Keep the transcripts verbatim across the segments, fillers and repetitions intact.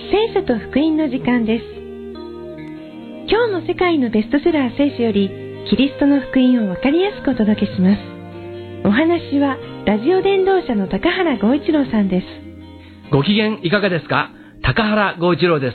聖書と福音の時間です。今日の世界のベストセラー聖書よりキリストの福音をわかりやすくお届けします。お話はラジオ伝道者の高原剛一郎さんです。 ご機嫌いかがですか？高原剛一郎です。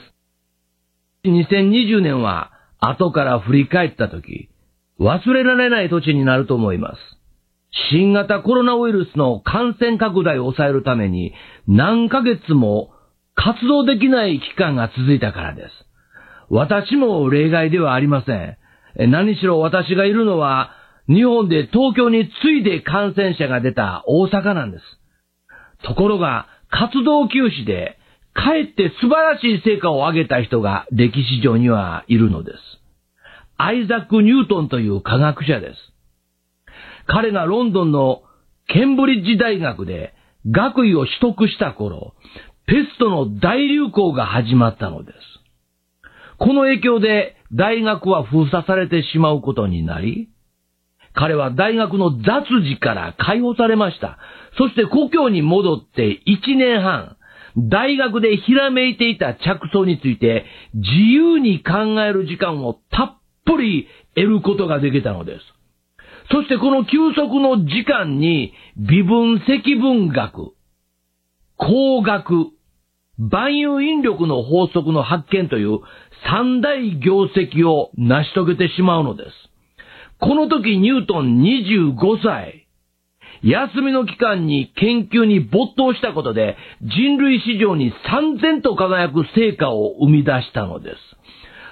にせんにじゅうねんは後から振り返ったとき、忘れられない年になると思います。新型コロナウイルスの感染拡大を抑えるために何ヶ月も活動できない期間が続いたからです。私も例外ではありません。何しろ私がいるのは日本で東京に次いで感染者が出た大阪なんです。ところが活動休止でかえって素晴らしい成果を上げた人が歴史上にはいるのです。アイザック・ニュートンという科学者です。彼がロンドンのケンブリッジ大学で学位を取得した頃、ペストの大流行が始まったのです。この影響で大学は封鎖されてしまうことになり、彼は大学の雑事から解放されました。そして故郷に戻っていちねんはん、大学でひらめいていた着想について自由に考える時間をたっぷり得ることができたのです。そしてこの休息の時間に微分積分学、光学、万有引力の法則の発見という三大業績を成し遂げてしまうのです。この時ニュートンにじゅうごさい、休みの期間に研究に没頭したことで人類史上に燦然と輝く成果を生み出したのです。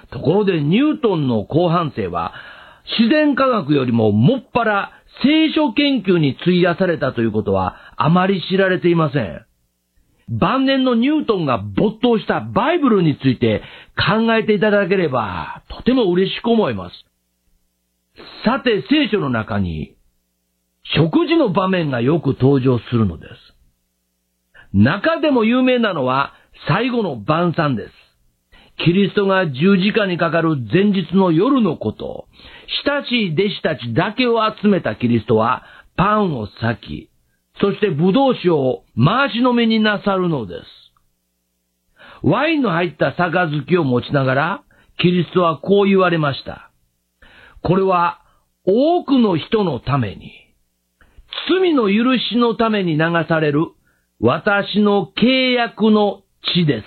ところでニュートンの後半生は自然科学よりももっぱら聖書研究に費やされたということはあまり知られていません。晩年のニュートンが没頭したバイブルについて考えていただければとても嬉しく思います。さて聖書の中に食事の場面がよく登場するのです。中でも有名なのは最後の晩餐です。キリストが十字架にかかる前日の夜のこと、親しい弟子たちだけを集めたキリストはパンを裂き、そしてブドウ酒を回し飲みになさるのです。ワインの入った杯を持ちながら、キリストはこう言われました。これは多くの人のために、罪の許しのために流される私の契約の血です。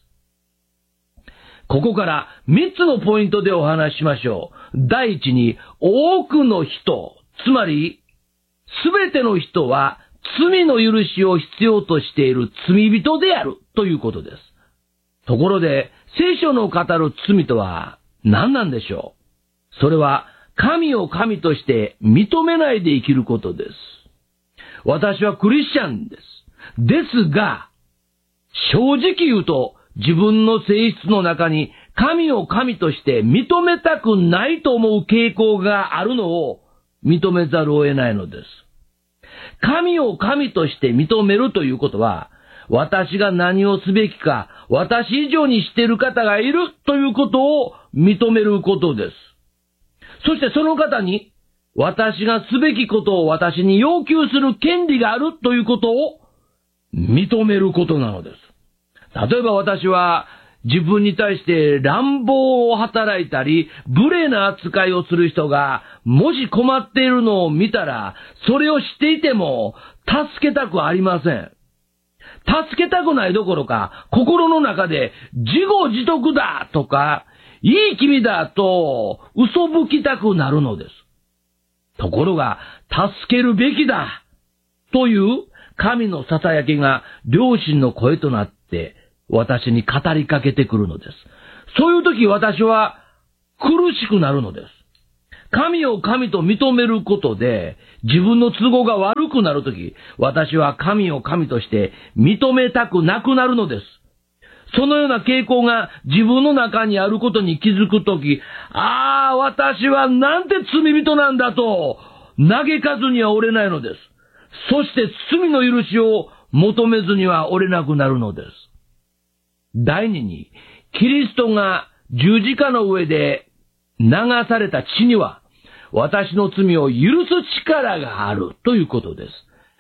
ここから三つのポイントでお話ししましょう。第一に、多くの人、つまり、すべての人は罪の許しを必要としている罪人であるということです。ところで、聖書の語る罪とは何なんでしょう？それは、神を神として認めないで生きることです。私はクリスチャンです。ですが、正直言うと、自分の性質の中に神を神として認めたくないと思う傾向があるのを認めざるを得ないのです。神を神として認めるということは、私が何をすべきか、私以上にしている方がいるということを認めることです。そしてその方に、私がすべきことを私に要求する権利があるということを認めることなのです。例えば私は自分に対して乱暴を働いたり、無礼な扱いをする人がもし困っているのを見たら、それを知っていても助けたくありません。助けたくないどころか、心の中で自業自得だとか、いい君だと嘘吹きたくなるのです。ところが、助けるべきだという神の囁きが良心の声となって私に語りかけてくるのです。そういう時私は苦しくなるのです。神を神と認めることで自分の都合が悪くなる時、私は神を神として認めたくなくなるのです。そのような傾向が自分の中にあることに気づくとき、ああ、私はなんて罪人なんだと嘆かずには折れないのです。そして罪の許しを求めずには折れなくなるのです。第二に、キリストが十字架の上で流された血には私の罪を許す力があるということです。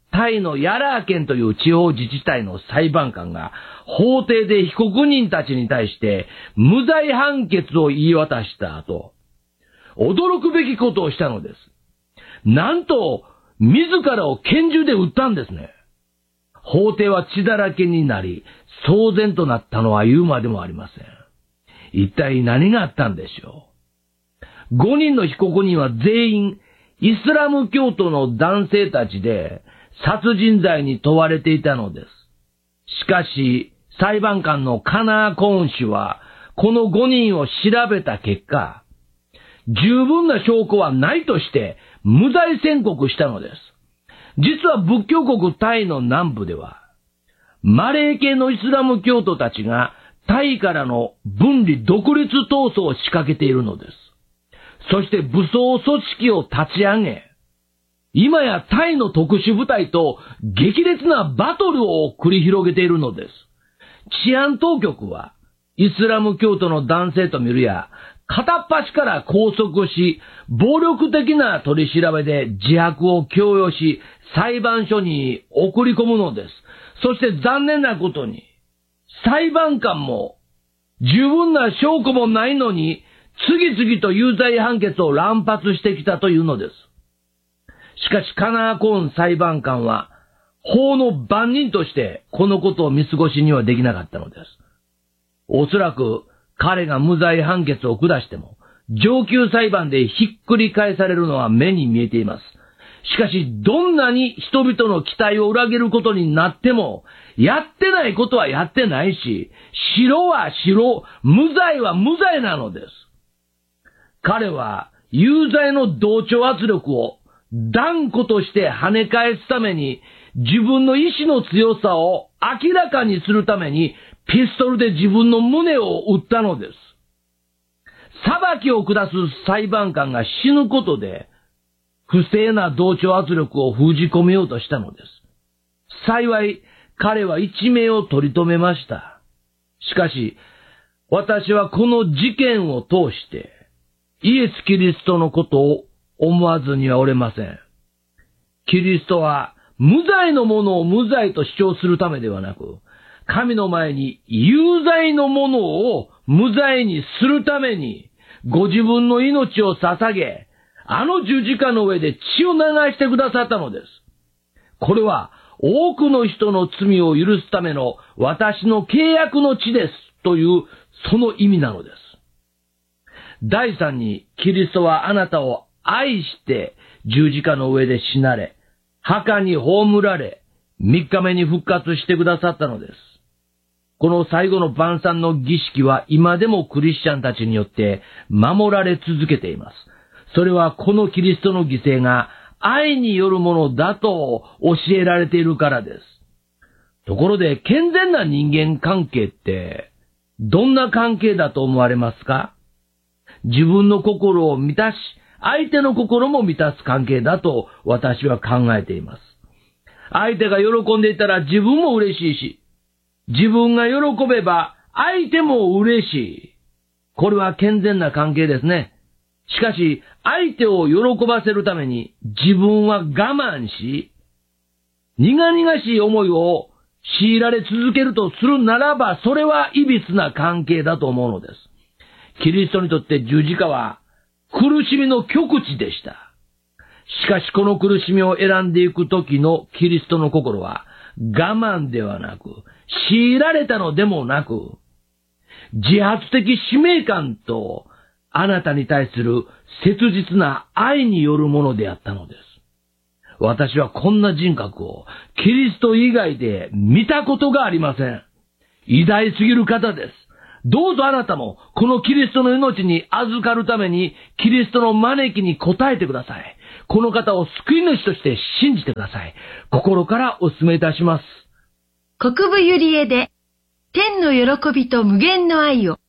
タイのヤラー県という地方自治体の裁判官が法廷で被告人たちに対して無罪判決を言い渡した後、驚くべきことをしたのです。なんと、自らを拳銃で撃ったんですね。法廷は血だらけになり、騒然となったのは言うまでもありません。一体何があったんでしょう。ごにんの被告人は全員、イスラム教徒の男性たちで、殺人罪に問われていたのです。しかし、裁判官のカナー・コーン氏は、このごにんを調べた結果、十分な証拠はないとして、無罪宣告したのです。実は仏教国タイの南部では、マレー系のイスラム教徒たちがタイからの分離独立闘争を仕掛けているのです。そして武装組織を立ち上げ、今やタイの特殊部隊と激烈なバトルを繰り広げているのです。治安当局は、イスラム教徒の男性と見るや、片っ端から拘束し、暴力的な取り調べで自白を強要し、裁判所に送り込むのです。そして残念なことに、裁判官も十分な証拠もないのに、次々と有罪判決を乱発してきたというのです。しかしカナーコーン裁判官は、法の番人としてこのことを見過ごしにはできなかったのです。おそらく彼が無罪判決を下しても、上級裁判でひっくり返されるのは目に見えています。しかし、どんなに人々の期待を裏切ることになっても、やってないことはやってないし、白は白、無罪は無罪なのです。彼は、有罪の同調圧力を断固として跳ね返すために、自分の意志の強さを明らかにするために、ピストルで自分の胸を撃ったのです。裁きを下す裁判官が死ぬことで、不正な同調圧力を封じ込めようとしたのです。幸い、彼は一命を取り留めました。しかし、私はこの事件を通して、イエス・キリストのことを思わずにはおれません。キリストは、無罪のものを無罪と主張するためではなく、神の前に有罪のものを無罪にするために、ご自分の命を捧げ、あの十字架の上で血を流してくださったのです。これは多くの人の罪を許すための私の契約の地ですというその意味なのです。第三に、キリストはあなたを愛して十字架の上で死なれ、墓に葬られ、三日目に復活してくださったのです。この最後の晩餐の儀式は今でもクリスチャンたちによって守られ続けています。それはこのキリストの犠牲が愛によるものだと教えられているからです。ところで健全な人間関係ってどんな関係だと思われますか？自分の心を満たし、相手の心も満たす関係だと私は考えています。相手が喜んでいたら自分も嬉しいし、自分が喜べば相手も嬉しい。これは健全な関係ですね。しかし、相手を喜ばせるために自分は我慢し、苦々しい思いを強いられ続けるとするならば、それは歪な関係だと思うのです。キリストにとって十字架は苦しみの極致でした。しかしこの苦しみを選んでいく時のキリストの心は我慢ではなく、強いられたのでもなく、自発的使命感とあなたに対する切実な愛によるものであったのです。私はこんな人格をキリスト以外で見たことがありません。偉大すぎる方です。どうぞあなたもこのキリストの命に預かるためにキリストの招きに応えてください。この方を救い主として信じてください。心からお勧めいたします。 国分ゆりえで天の喜びと無限の愛を。